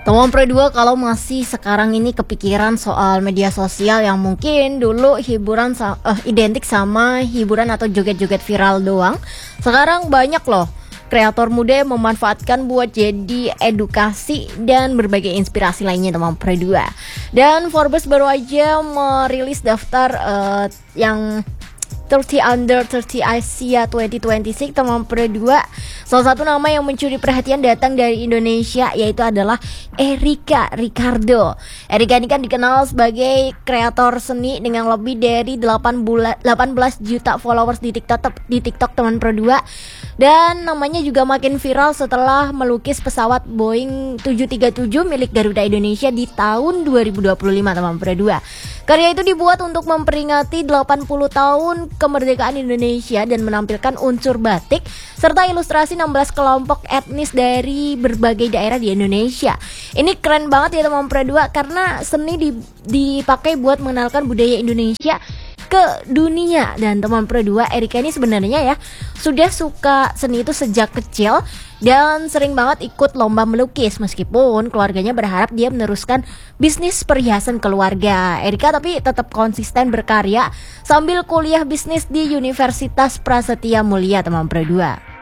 Teman Pro 2, kalau masih sekarang ini kepikiran soal media sosial yang mungkin dulu hiburan identik sama hiburan atau joget-joget viral doang, sekarang banyak loh kreator muda yang memanfaatkan buat jadi edukasi dan berbagai inspirasi lainnya teman Pro 2. Dan Forbes baru aja merilis daftar yang 30 Under 30 Asia 2026 teman Pro 2. Salah satu nama yang mencuri perhatian datang dari Indonesia, yaitu adalah Erika Ricardo. Erika ini kan dikenal sebagai kreator seni dengan lebih dari 18 juta followers di TikTok teman Pro 2. Dan namanya juga makin viral setelah melukis pesawat Boeing 737 milik Garuda Indonesia di tahun 2025 teman Pro 2. Karya itu dibuat untuk memperingati 80 tahun kemerdekaan Indonesia dan menampilkan unsur batik serta ilustrasi 16 kelompok etnis dari berbagai daerah di Indonesia. Ini keren banget ya teman Pro 2, karena seni dipakai buat mengenalkan budaya Indonesia ke dunia. Dan teman Pro 2, Erika ini sebenarnya ya sudah suka seni itu sejak kecil dan sering banget ikut lomba melukis, meskipun keluarganya berharap dia meneruskan bisnis perhiasan keluarga. Erika tapi tetap konsisten berkarya sambil kuliah bisnis di Universitas Prasetya Mulia teman Pro 2.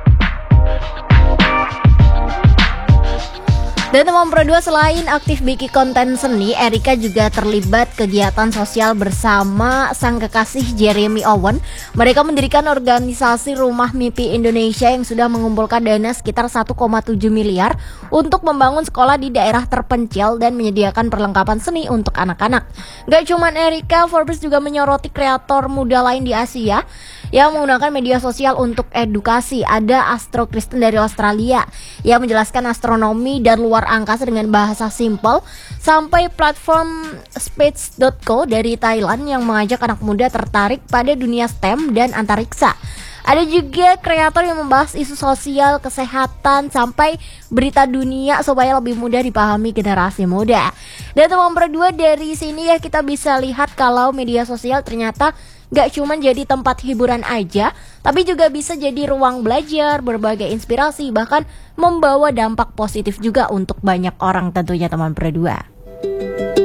Dan teman Pro 2, selain aktif bikin konten seni, Erika juga terlibat kegiatan sosial bersama sang kekasih Jeremy Owen. Mereka mendirikan organisasi Rumah Mimpi Indonesia yang sudah mengumpulkan dana sekitar 1,7 miliar untuk membangun sekolah di daerah terpencil dan menyediakan perlengkapan seni untuk anak-anak. Gak cuman Erika, Forbes juga menyoroti kreator muda lain di Asia yang menggunakan media sosial untuk edukasi. Ada Astro Kristen dari Australia yang menjelaskan astronomi dan luar angkasa dengan bahasa simpel, sampai platform space.co dari Thailand yang mengajak anak muda tertarik pada dunia STEM dan antariksa. Ada juga kreator yang membahas isu sosial, kesehatan, sampai berita dunia supaya lebih mudah dipahami generasi muda. Dan teman Pro 2, dari sini ya kita bisa lihat kalau media sosial ternyata gak cuma jadi tempat hiburan aja, tapi juga bisa jadi ruang belajar, berbagai inspirasi, bahkan membawa dampak positif juga untuk banyak orang tentunya teman Pro 2.